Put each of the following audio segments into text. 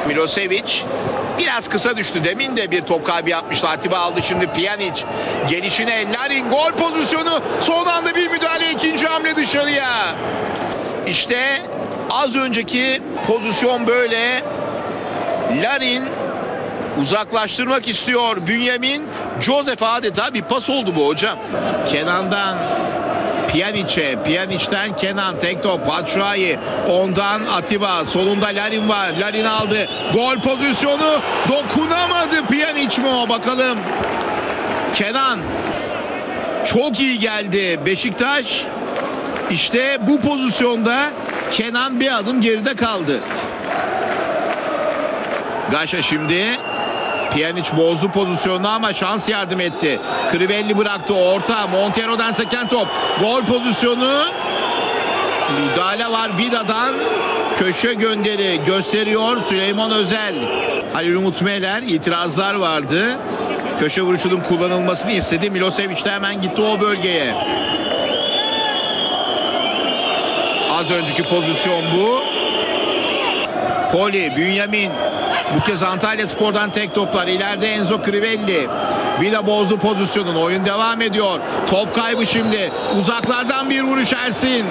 Milosevic biraz kısa düştü. Demin de bir top kaybı yapmıştı. Atiba aldı şimdi Pjanic. Gelişine Larin gol pozisyonu. Son anda bir müdahale, ikinci hamle dışarıya. İşte az önceki pozisyon böyle. Larin uzaklaştırmak istiyor. Bünyamin, Joseph adeta bir pas oldu bu hocam. Kenan'dan Pjanic'e, Pjanic'ten Kenan, tek top Batshuayi, ondan Atiba, solunda Larin var, Larin aldı, gol pozisyonu, dokunamadı. Pjanic mi o, bakalım. Kenan çok iyi geldi Beşiktaş. İşte bu pozisyonda Kenan bir adım geride kaldı. Gaşa şimdi. Pjanic bozdu pozisyonunu ama şans yardım etti. Crivelli bıraktı orta. Montero'dan seken top. Gol pozisyonu. Müdahale var Vida'dan. Köşe gönderi gösteriyor Süleyman Özel. Halil Umut Meler, itirazlar vardı. Köşe vuruşunun kullanılmasını istedi. Milosevic de hemen gitti o bölgeye. Az önceki pozisyon bu. Poli, Bünyamin. Bu kez Antalyaspor'dan tek toplar. İleride Enzo Crivelli. Vida bozdu pozisyonun. Oyun devam ediyor. Top kaybı şimdi. Uzaklardan bir vuruş Ersin.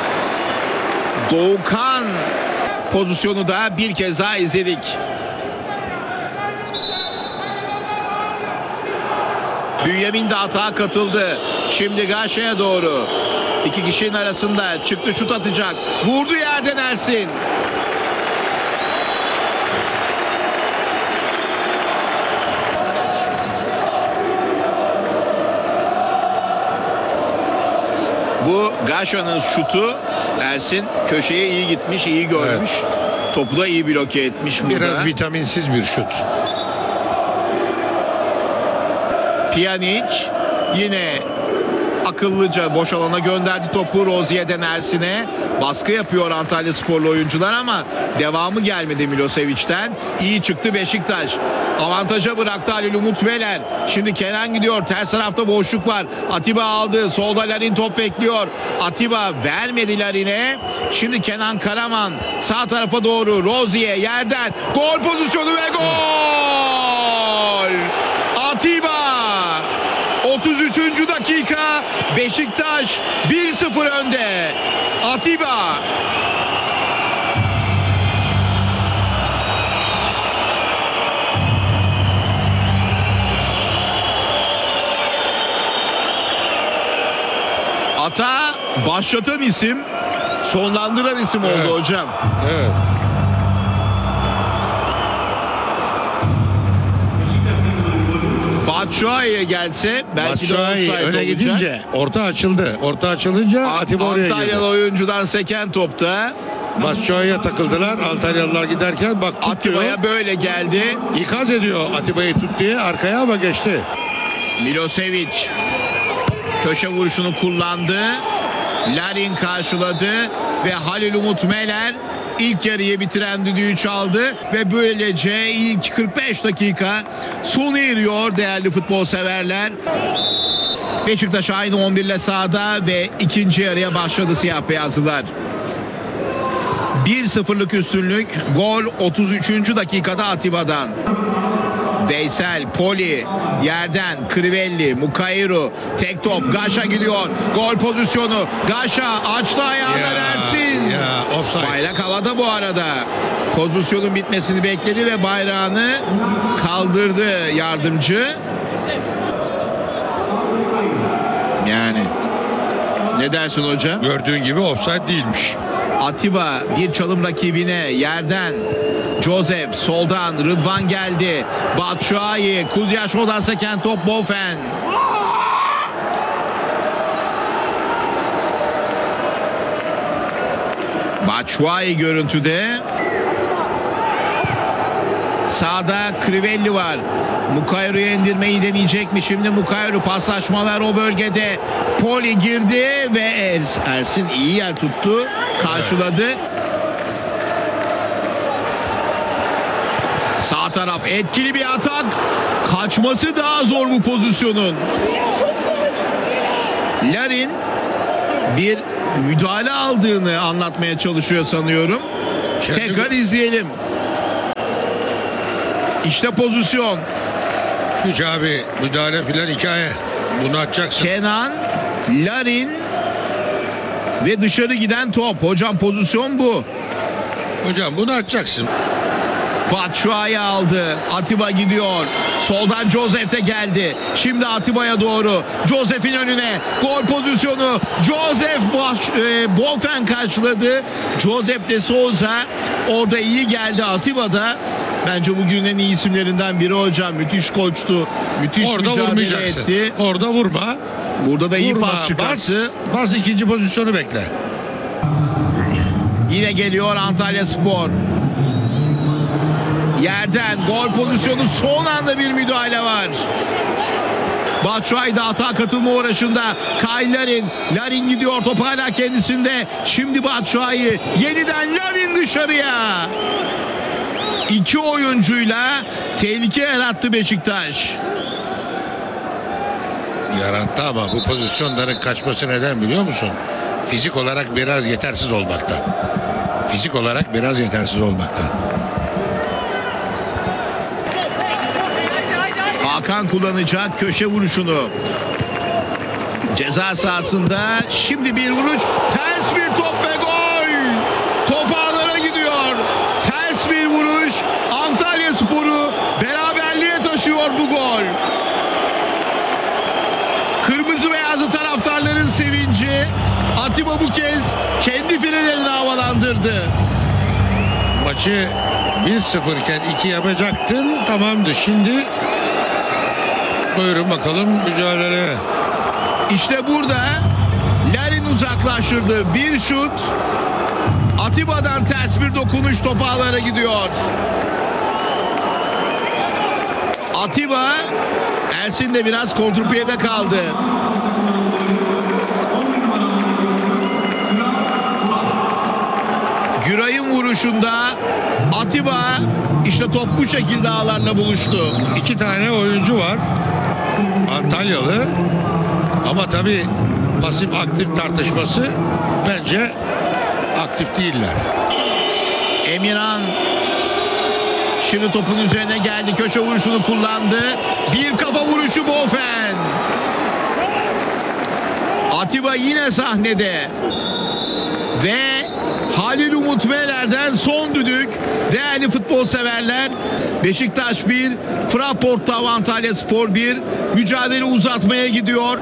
Doğukan pozisyonu da bir kez daha izledik. Bünyamin de hata katıldı. Şimdi Gaşa'ya doğru. İki kişinin arasında çıktı, şut atacak. Vurdu yerden Ersin. Bu Gaşa'nın şutu. Ersin köşeye iyi gitmiş, iyi görmüş. Evet. Topu da iyi bloke etmiş burada. Biraz vitaminsiz bir şut. Pjanic yine akıllıca boş alana gönderdi topu. Rozier'den Ersin'e. Baskı yapıyor Antalyasporlu oyuncular ama devamı gelmedi Milosevic'ten. İyi çıktı Beşiktaş. Avantaja bıraktı Halil Umut Meler. Şimdi Kenan gidiyor. Ters tarafta boşluk var. Atiba aldı. Solda Larin top bekliyor. Atiba vermedi Larin'e. Şimdi Kenan Karaman sağ tarafa doğru. Rozier yerden. Gol pozisyonu ve gol! Atiba! 33. dakika. Beşiktaş 1-0 önde. Atiba. Ata başlatan isim, sonlandıran isim oldu hocam. Evet. Batshuayi'ye gelse belki de Batshuayi offside öne olacak. gidince orta açıldı. Orta açılınca Atiba oraya girdi. Antalyalı oyuncudan seken topta Batshuayi'ye takıldılar. Antalyalılar giderken bak tut diyor. Atiba'ya böyle geldi. İkaz ediyor Atiba'yı tut diye arkaya ama geçti. Milosevic köşe vuruşunu kullandı. Larin karşıladı ve Halil Umut Meler ilk yarıyı bitiren düdüğü çaldı ve böylece ilk 45 dakika sona eriyor değerli futbol severler. Beşiktaş aynı 11 ile sahada ve ikinci yarıya başladı siyah beyazlılar. 1-0'lık üstünlük, gol 33. dakikada Atiba'dan. Veysel, Poli, yerden Crivelli, Mukairu, tek top, Gaşa gidiyor, gol pozisyonu, Gaşa açtı ayağından Ersin. Offside. Bayrak havada bu arada. Pozisyonun bitmesini bekledi ve bayrağını kaldırdı yardımcı. Yani ne dersin hocam? Gördüğün gibi offside değilmiş. Atiba bir çalım rakibine yerden. Joseph soldan Rıdvan geldi. Batshuayi, Kuzyaşo'dan seken top Bofen. Batshuayi görüntüde. Sağda Crivelli var. Mukairu'ya indirmeyi deneyecek mi? Şimdi Mukairu, paslaşmalar o bölgede. Poli girdi ve Ersin iyi yer tuttu. Karşıladı. Sağ taraf etkili bir atak. Kaçması daha zor bu pozisyonun. Larin bir müdahale aldığını anlatmaya çalışıyor sanıyorum. Tekrar izleyelim. İşte pozisyon. Hiç abi müdahale filan hikaye. Bunu atacaksın. Kenan, Larin ve dışarı giden top. Hocam pozisyon bu. Hocam bunu atacaksın. Batshuayi aldı. Atiba gidiyor. Soldan Joseph de geldi. Şimdi Atiba'ya doğru. Joseph'in önüne. Gol pozisyonu. Joseph Bofen karşıladı. Joseph de Souza orada iyi geldi. Atiba da bence bugünün en iyi isimlerinden biri hocam. Müthiş koçtu. Müthiş Orada mücadele vurmayacaksın. etti. Orada vurma. Burada da iyi Vurma. pas çıkarttı. Bas ikinci pozisyonu bekle. Yine geliyor Antalya Spor. Yerden gol pozisyonu, son anda bir müdahale var. Batshuayi da hata katılma uğraşında. Kyle Larin. Larin gidiyor, top hala kendisinde. Şimdi Batshuayi, yeniden Larin dışarıya. İki oyuncuyla tehlike yarattı Beşiktaş. Yarattı ama bu pozisyonların kaçması neden biliyor musun? Fizik olarak biraz yetersiz olmaktan. Fizik olarak biraz yetersiz olmaktan. Hakan kullanacak köşe vuruşunu. Ceza sahasında şimdi bir vuruş. Ters bir top ve gol. Top ağlara gidiyor. Ters bir vuruş. Antalya Sporu beraberliğe taşıyor bu gol. Kırmızı beyazlı taraftarların sevinci. Atiba bu kez kendi filelerini havalandırdı. Maçı 1-0 iken 2 yapacaktın. Tamamdı. Şimdi buyurun bakalım mücadele. İşte burada Larin uzaklaştırdı. Bir şut. Atiba'dan ters bir dokunuş, top ağlara gidiyor. Atiba, Ersin de biraz kontrpiyede kaldı. Güray'ın vuruşunda Atiba, işte top bu şekilde ağlarla buluştu. 2 tane oyuncu var. Antalyalı. Ama tabii pasif aktif tartışması bence aktif değiller. Emirhan şimdi topun üzerine geldi. Köşe vuruşunu kullandı. Bir kafa vuruşu Bofen. Atiba yine sahnede. Ve Halil Umut Meler'den son düdük. Değerli futbol severler, Beşiktaş 1, Fraport'ta Antalya Spor 1. Mücadele uzatmaya gidiyor.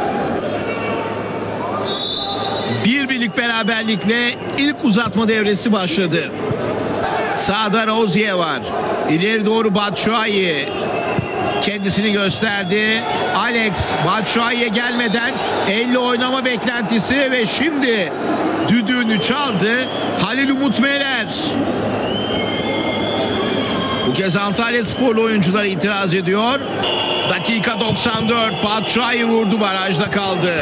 Bir birlik beraberlikle ilk uzatma devresi başladı. Sağda Rozier var. İleri doğru Batshuayi kendisini gösterdi. Alex Batshuayi'ye gelmeden elle oynama beklentisi ve şimdi düdüğünü çaldı Halil Umut Meler. Bu kez Antalya Sporlu oyuncular itiraz ediyor. Dakika 94. Batshuayi vurdu, barajda kaldı.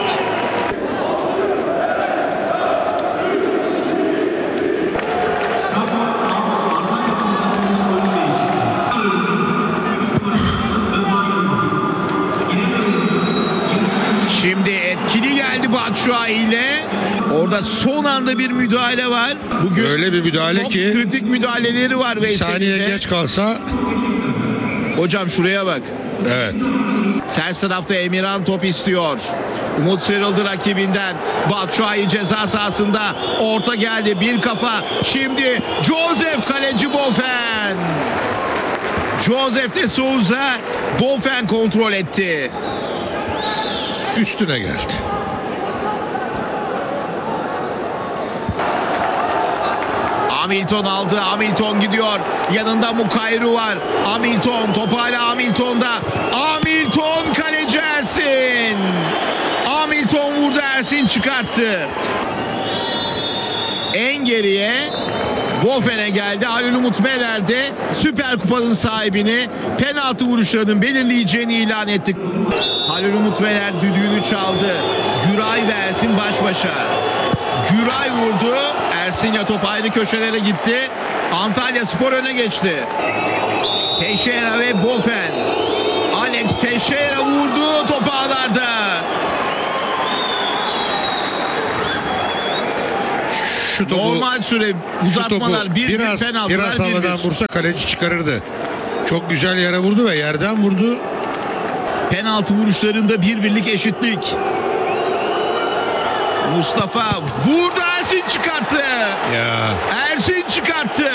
Şimdi etkili geldi Batshuayi ile. Orada son anda bir müdahale var. Bugün Öyle bir müdahale çok ki kritik müdahaleleri var bir saniye Veysel'in de. geç kalsa Hocam şuraya bak. evet. Ters tarafta Emirhan top istiyor. Umut sıyrıldı rakibinden. Batshuayi ceza sahasında. Orta geldi. Bir kafa. Şimdi Joseph, kaleci Bofen. Joseph de Souza. Bofen kontrol etti. Üstüne geldi. Hamilton aldı. Hamilton gidiyor. Yanında Mukayru var. Hamilton. Top hala Hamilton'da. Hamilton, kaleci Ersin. Hamilton vurdu. Ersin çıkarttı. En geriye Bofen'e geldi. Halil Umut Meler de Süper Kupa'nın sahibini penaltı vuruşlarının belirleyeceğini ilan etti. Halil Umut Meler düdüğünü çaldı. Güray ve Ersin baş başa. Güray vurdu. Ersin'le top ayrı köşelere gitti. Antalya Spor öne geçti. Teixeira ve Bofen. Alex Teixeira vurdu. Top ağlarda. Şu topu, Normal süre şu topu uzatmalar. Bir biraz penaltılar, havadan 1-1. vursa kaleci çıkarırdı. Çok güzel yere vurdu ve yerden vurdu. Penaltı vuruşlarında birlik eşitlik. Mustafa vurdu, Ersin çıkarttı. Ya Ersin çıkarttı.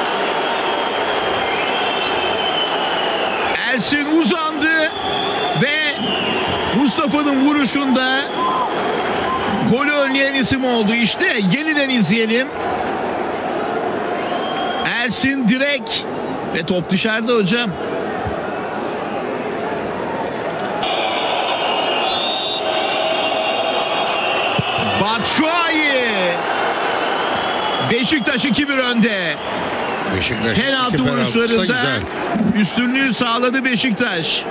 Ersin uzandı ve Mustafa'nın vuruşunda golü önleyen isim oldu. İşte yeniden izleyelim. Ersin direkt ve top dışarıda hocam. Batshuayi. Beşiktaş 2-1 önde. Beşiktaş Penaltı iki penaltısı da vuruşlarında güzel. üstünlüğü sağladı Beşiktaş.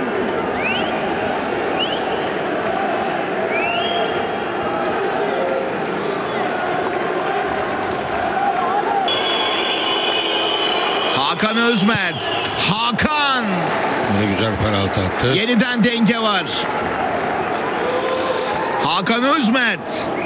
Hakan Özmert. Hakan. Ne güzel penaltı attı. Yeniden denge var. Hakan Özmert.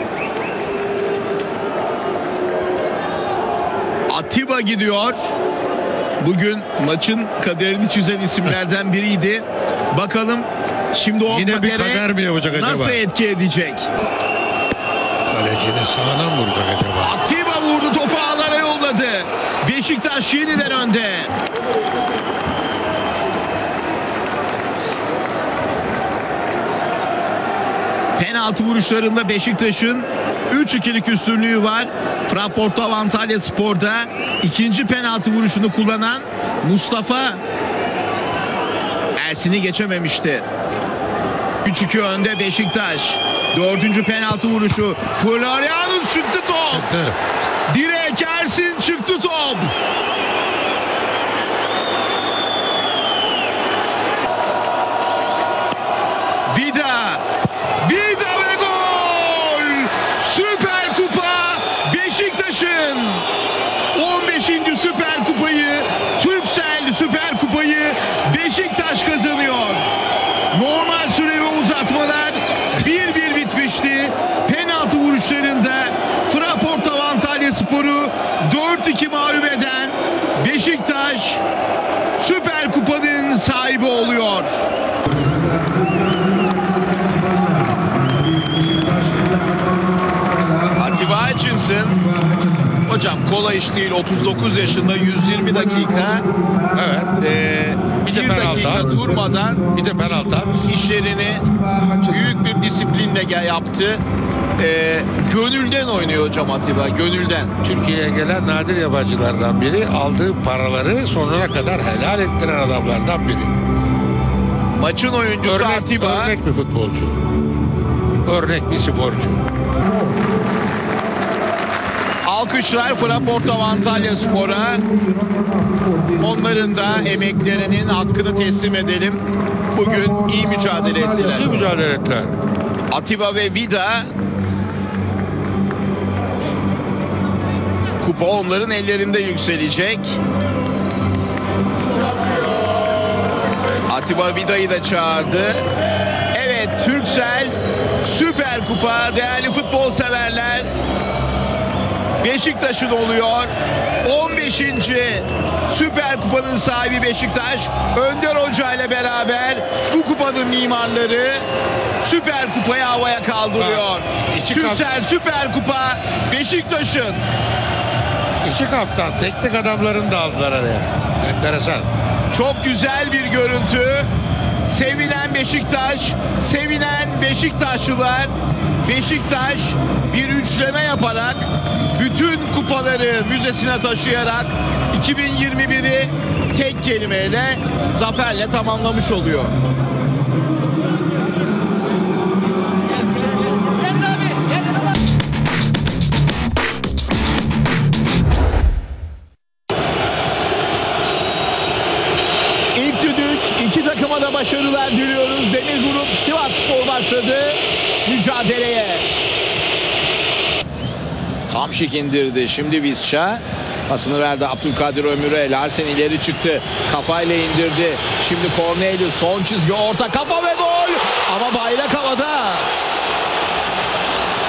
Atiba gidiyor. Bugün maçın kaderini çizen isimlerden biriydi. Bakalım şimdi o Yine bir kadere kader mi yapacak acaba? nasıl etki edecek? Kalecinin sağına mı vuracak acaba? Atiba vurdu, topu ağlara yolladı. Beşiktaş yeniden önde. Penaltı vuruşlarında Beşiktaş'ın 3-2'lik üstünlüğü var. Fraporto Antalya Spor'da ikinci penaltı vuruşunu kullanan Mustafa Ersin'i geçememişti. 3-2 önde Beşiktaş. Dördüncü penaltı vuruşu. Florianus çıktı top. Çıktı. Direkt Ersin çıktı top. Vida. Vida ve gol. Süper Kupa Beşiktaş'ın 15. Süper Kupayı, Turkcell Süper Kupayı Beşiktaş kazanıyor. Normal süre ve uzatmalar 1-1 bitmişti. Penaltı vuruşlarında Fraporto Antalya Sporu 4-2 mağlup eden Beşiktaş Süper Kupa'nın sahibi oluyor. Atiba Hutchinson. Hocam kolay iş değil. 39 yaşında 120 dakika. Evet. Bir de penaltı. dakika durmadan Bir de penaltı. işlerini büyük bir disiplinle yaptı. Gönülden oynuyor hocam Atiba. Gönülden. Türkiye'ye gelen nadir yabancılardan biri. Aldığı paraları sonuna kadar helal ettiren adamlardan biri. Maçın oyuncusu Atiba. Örnek bir futbolcu. Örnek bir sporcu. Alkışlar Fraporto Antalya Spor'a. Onların da emeklerinin hakkını teslim edelim. Bugün iyi mücadele ettiler. İyi mücadele ettiler. Atiba ve Vida. Kupa onların ellerinde yükselecek. Atiba Vida'yı da çağırdı. Evet, Turkcell Süper Kupa, değerli futbol severler. Beşiktaş'ın oluyor. 15. Süper Kupa'nın sahibi Beşiktaş. Önder Hoca ile beraber bu kupanın mimarları Süper Kupa'yı havaya kaldırıyor. Turkcell Süper Kupa Beşiktaş'ın. İki kaptan, teknik adamlarını da aldılar araya. Enteresan. Çok güzel bir görüntü. Sevinen Beşiktaş, sevinen Beşiktaşlılar. Beşiktaş bir üçleme yaparak bütün kupaları müzesine taşıyarak 2021'i tek kelimeyle zaferle tamamlamış oluyor. İlk düdük, iki takıma da başarılar diliyoruz. Demir Grup Sivasspor başladı mücadeleye. Hamşik indirdi. Şimdi Visca. Pasını verdi Abdülkadir Ömür'e. Larsen ileri çıktı. Kafayla indirdi. Şimdi Cornelius son çizgi orta kafa ve gol. Ama bayrak havada.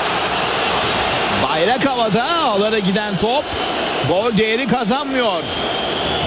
Bayrak havada. Ağlara giden top. Gol değeri kazanmıyor.